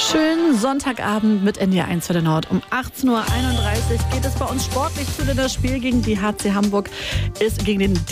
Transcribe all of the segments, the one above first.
Schönen Sonntagabend mit NDR 1 Welle Nord. Um 18.31 Uhr geht es bei uns sportlich zu, denn das Spiel gegen den HC Hamburg ist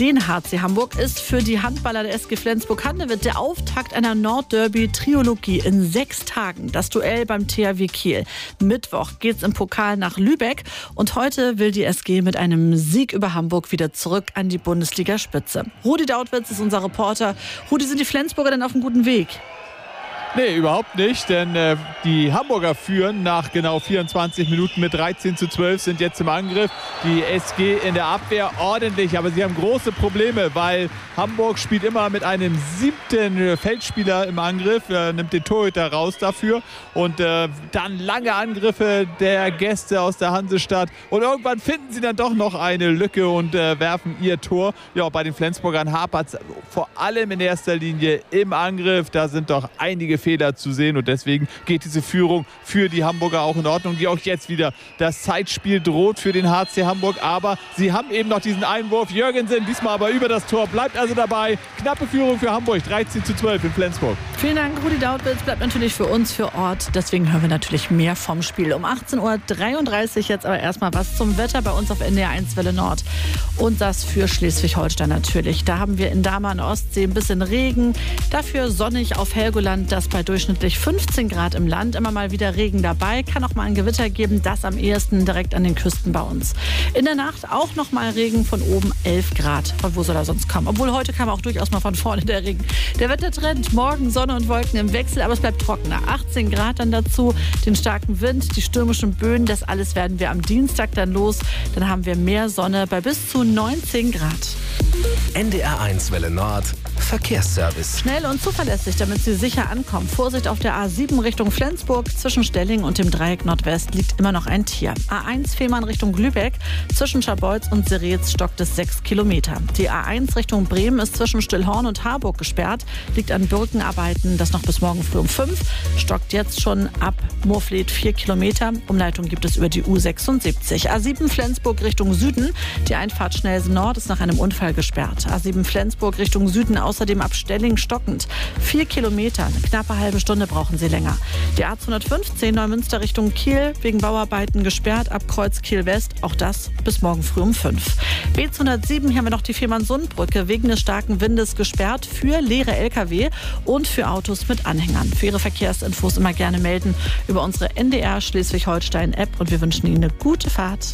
für die Handballer der SG Flensburg-Handewitt der Auftakt einer Nordderby-Triologie in 6 Tagen. Das Duell beim THW Kiel. Mittwoch geht's im Pokal nach Lübeck und heute will die SG mit einem Sieg über Hamburg wieder zurück an die Bundesligaspitze. Rudi Dautwitz ist unser Reporter. Rudi, sind die Flensburger denn auf einem guten Weg? Nee, überhaupt nicht, denn die Hamburger führen nach genau 24 Minuten mit 13:12, sind jetzt im Angriff. Die SG in der Abwehr ordentlich, aber sie haben große Probleme, weil Hamburg spielt immer mit einem 7. Feldspieler im Angriff, nimmt den Torhüter raus dafür und dann lange Angriffe der Gäste aus der Hansestadt und irgendwann finden sie dann doch noch eine Lücke und werfen ihr Tor. Ja, bei den Flensburgern hapert es vor allem in erster Linie im Angriff, da sind doch einige Fehler zu sehen und deswegen geht diese Führung für die Hamburger auch in Ordnung, die auch jetzt wieder das Zeitspiel droht für den HC Hamburg, aber sie haben eben noch diesen Einwurf. Jürgensen diesmal aber über das Tor, bleibt also dabei. Knappe Führung für Hamburg, 13:12 in Flensburg. Vielen Dank, Rudi Dautwitz, bleibt natürlich für uns für Ort, deswegen hören wir natürlich mehr vom Spiel. Um 18.33 Uhr jetzt aber erstmal was zum Wetter bei uns auf NDR 1 Welle Nord und das für Schleswig-Holstein natürlich. Da haben wir in Dahme an der Ostsee ein bisschen Regen, dafür sonnig auf Helgoland, das bei durchschnittlich 15 Grad im Land. Immer mal wieder Regen dabei. Kann auch mal ein Gewitter geben. Das am ehesten direkt an den Küsten bei uns. In der Nacht auch noch mal Regen, von oben 11 Grad. Von wo soll er sonst kommen? Obwohl heute kam auch durchaus mal von vorne der Regen. Der Wettertrend, morgen Sonne und Wolken im Wechsel, aber es bleibt trockener. 18 Grad dann dazu, den starken Wind, die stürmischen Böen. Das alles werden wir am Dienstag dann los. Dann haben wir mehr Sonne bei bis zu 19 Grad. NDR 1 Welle Nord Verkehrsservice. Schnell und zuverlässig, damit Sie sicher ankommen. Vorsicht auf der A7 Richtung Flensburg. Zwischen Stelling und dem Dreieck Nordwest liegt immer noch ein Tier. A1 Fehmarn Richtung Lübeck. Zwischen Scharbeutz und Seretz stockt es 6 Kilometer. Die A1 Richtung Bremen ist zwischen Stillhorn und Harburg gesperrt. Liegt an Birkenarbeiten, das noch bis morgen früh um 5. Stockt jetzt schon ab Moorfleet 4 Kilometer. Umleitung gibt es über die U76. A7 Flensburg Richtung Süden. Die Einfahrt Schnellsen Nord ist nach einem Unfall gesperrt. A7 Flensburg Richtung Süden außerdem ab Stelling stockend. 4 Kilometer, eine knappe halbe Stunde brauchen Sie länger. Die A215 Neumünster Richtung Kiel wegen Bauarbeiten gesperrt ab Kreuz Kiel West. Auch das bis morgen früh um 5. B207, hier haben wir noch die Fehmarn-Sund-Brücke wegen des starken Windes gesperrt für leere LKW und für Autos mit Anhängern. Für Ihre Verkehrsinfos immer gerne melden über unsere NDR Schleswig-Holstein-App und wir wünschen Ihnen eine gute Fahrt.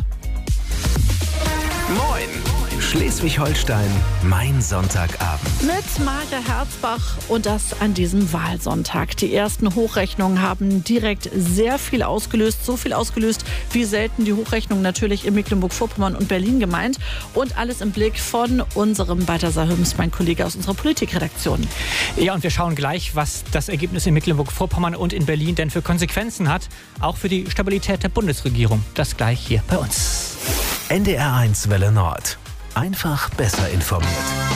Moin! Schleswig-Holstein, mein Sonntagabend. Mit Maja Herzbach und das an diesem Wahlsonntag. Die ersten Hochrechnungen haben direkt sehr viel ausgelöst. So viel ausgelöst wie selten. Die Hochrechnungen natürlich in Mecklenburg-Vorpommern und Berlin gemeint. Und alles im Blick von unserem Balthasar Hüms, mein Kollege aus unserer Politikredaktion. Ja, und wir schauen gleich, was das Ergebnis in Mecklenburg-Vorpommern und in Berlin denn für Konsequenzen hat. Auch für die Stabilität der Bundesregierung. Das gleich hier bei uns. NDR 1 Welle Nord. Einfach besser informiert.